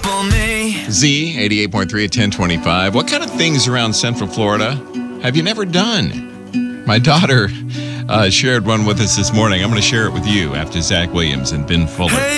for me. Z, 88.3 at 1025. What kind of things around Central Florida have you never done? My daughter shared one with us this morning. I'm going to share it with you after Zach Williams and Ben Fuller. Hey.